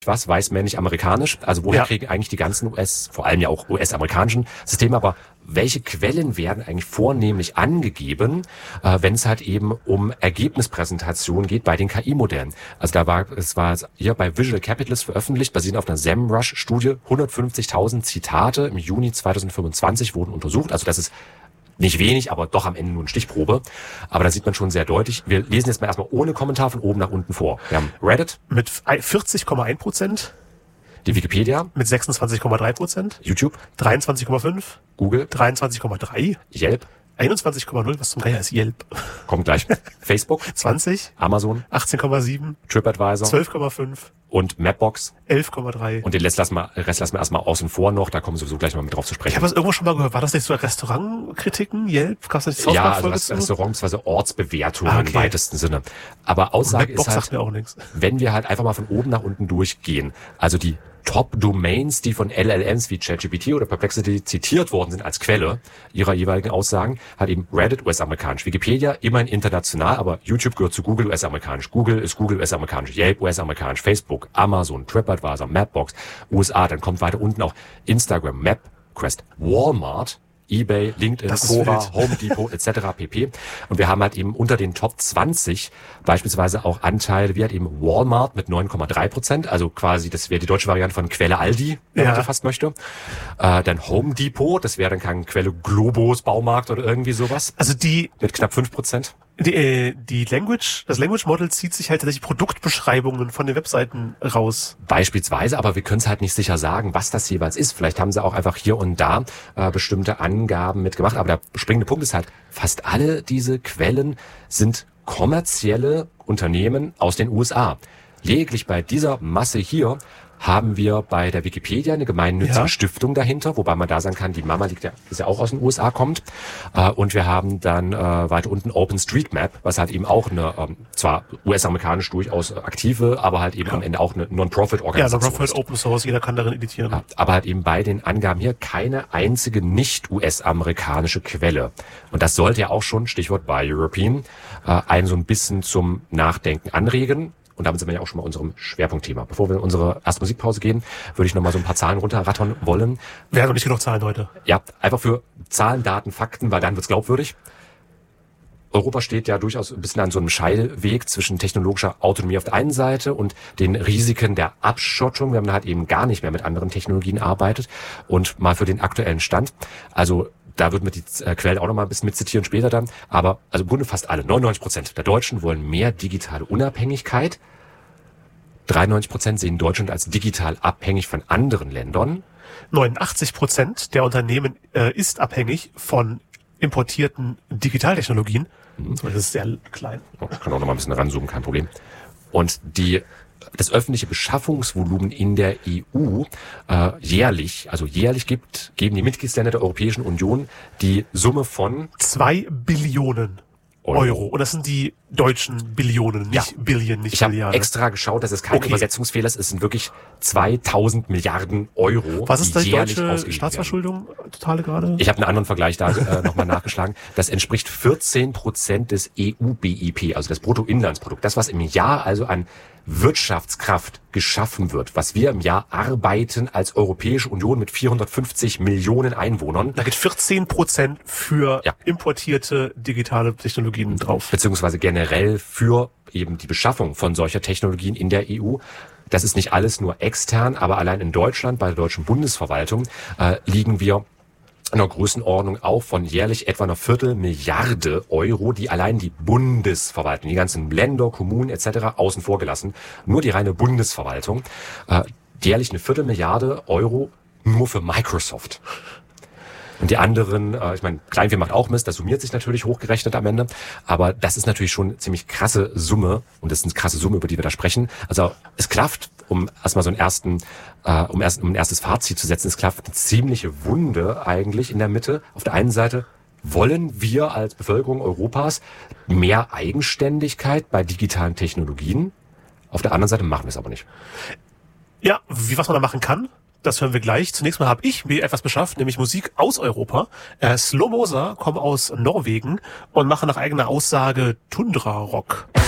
was, weißmännlich, amerikanisch. Also woher kriegen eigentlich die ganzen vor allem ja auch US-amerikanischen Systeme, aber welche Quellen werden eigentlich vornehmlich angegeben, wenn es halt eben um Ergebnispräsentation geht bei den KI-Modellen? Also es war hier bei Visual Capitalist veröffentlicht, basierend auf einer SEMrush-Studie, 150.000 Zitate im Juni 2025 wurden untersucht. Also das ist nicht wenig, aber doch am Ende nur eine Stichprobe. Aber da sieht man schon sehr deutlich. Wir lesen jetzt mal erstmal ohne Kommentar von oben nach unten vor. Wir haben Reddit mit 40,1%. Die Wikipedia mit 26,3%. YouTube 23,5%. Google 23,3%. Yelp 21,0%. Was zum Geier ist Yelp? Kommt gleich. Facebook 20%. Amazon 18,7%. TripAdvisor 12,5%. Und Mapbox 11,3%. Und den Rest lassen wir erstmal außen vor noch. Da kommen wir sowieso gleich mal mit drauf zu sprechen. Ich habe das irgendwo schon mal gehört. War das nicht so Restaurantkritiken? Yelp? Gab's da die ja, also das Restaurants, also Ortsbewertungen im weitesten Sinne. Aber Aussage ist halt, sagt mir auch nichts. Wenn wir halt einfach mal von oben nach unten durchgehen, also die Top-Domains, die von LLMs wie ChatGPT oder Perplexity zitiert worden sind als Quelle ihrer jeweiligen Aussagen, hat eben Reddit US-amerikanisch, Wikipedia immerhin international, aber YouTube gehört zu Google US-amerikanisch, Google ist Google US-amerikanisch, Yelp US-amerikanisch, Facebook, Amazon, TripAdvisor, Mapbox, USA, dann kommt weiter unten auch Instagram, MapQuest, Walmart, eBay, LinkedIn, Quora, Home Depot etc. pp. Und wir haben halt eben unter den Top 20 beispielsweise auch Anteile wie halt eben Walmart mit 9,3%, also quasi das wäre die deutsche Variante von Quelle Aldi, wenn man so fast möchte. Dann Home Depot, das wäre dann keine Quelle Globus, Baumarkt oder irgendwie sowas. Also mit knapp 5%. Das Language Model zieht sich halt tatsächlich Produktbeschreibungen von den Webseiten raus. Beispielsweise, aber wir können es halt nicht sicher sagen, was das jeweils ist. Vielleicht haben sie auch einfach hier und da bestimmte Angaben mitgemacht. Aber der springende Punkt ist halt, fast alle diese Quellen sind kommerzielle Unternehmen aus den USA. Lediglich bei dieser Masse hier haben wir bei der Wikipedia eine gemeinnützige Stiftung dahinter, wobei man da sagen kann, die Mama ist ja auch aus den USA kommt. Und wir haben dann weiter unten OpenStreetMap, was halt eben auch eine, zwar US-amerikanisch durchaus aktive, aber halt eben am Ende auch eine Non-Profit-Organisation. Ja, Non-Profit, Open Source, jeder kann darin editieren. Ja, aber halt eben bei den Angaben hier keine einzige nicht-US-amerikanische Quelle. Und das sollte ja auch schon, Stichwort Buy European, einen so ein bisschen zum Nachdenken anregen. Und damit sind wir ja auch schon mal unserem Schwerpunktthema. Bevor wir in unsere erste Musikpause gehen, würde ich noch mal so ein paar Zahlen runterrattern wollen. Wir haben noch nicht genug Zahlen heute. Ja, einfach für Zahlen, Daten, Fakten, weil dann wird's glaubwürdig. Europa steht ja durchaus ein bisschen an so einem Scheideweg zwischen technologischer Autonomie auf der einen Seite und den Risiken der Abschottung, wenn man halt eben gar nicht mehr mit anderen Technologien arbeitet. Und mal für den aktuellen Stand. Also da würden wir die Quellen auch noch mal ein bisschen mitzitieren später dann. Aber also im Grunde fast alle, 99% der Deutschen wollen mehr digitale Unabhängigkeit. 93% sehen Deutschland als digital abhängig von anderen Ländern. 89% der Unternehmen ist abhängig von importierten Digitaltechnologien. Das ist sehr klein. Ich kann auch noch mal ein bisschen ranzoomen, kein Problem. Und das öffentliche Beschaffungsvolumen in der EU jährlich geben die Mitgliedsländer der Europäischen Union die Summe von 2 Billionen Euro. Und das sind die deutschen Billionen, nicht Billion, nicht Milliarden. Ich habe extra geschaut, dass es kein Übersetzungsfehler ist. Es sind wirklich 2000 Milliarden Euro. Was ist die deutsche Staatsverschuldung totale gerade? Ich habe einen anderen Vergleich da nochmal nachgeschlagen. Das entspricht 14% des EU-BIP, also das Bruttoinlandsprodukt. Das, was im Jahr also an Wirtschaftskraft geschaffen wird, was wir im Jahr arbeiten als Europäische Union mit 450 Millionen Einwohnern. Da geht 14% für importierte digitale Technologien drauf. Beziehungsweise generell für eben die Beschaffung von solcher Technologien in der EU. Das ist nicht alles nur extern, aber allein in Deutschland, bei der deutschen Bundesverwaltung, liegen wir in einer Größenordnung auch von jährlich etwa einer Viertelmilliarde Euro, die allein die Bundesverwaltung, die ganzen Länder, Kommunen etc. außen vor gelassen, nur die reine Bundesverwaltung, jährlich eine Viertelmilliarde Euro nur für Microsoft. Und die anderen, ich meine, Kleinvieh macht auch Mist, das summiert sich natürlich hochgerechnet am Ende, aber das ist natürlich schon eine ziemlich krasse Summe und das ist eine krasse Summe, über die wir da sprechen. Also es klafft, um erstmal so um ein erstes Fazit zu setzen, es klafft eine ziemliche Wunde eigentlich in der Mitte. Auf der einen Seite wollen wir als Bevölkerung Europas mehr Eigenständigkeit bei digitalen Technologien. Auf der anderen Seite machen wir es aber nicht. Ja, was man da machen kann, das hören wir gleich. Zunächst mal habe ich mir etwas beschafft, nämlich Musik aus Europa. Slow Moser kommen aus Norwegen und machen nach eigener Aussage Tundra-Rock.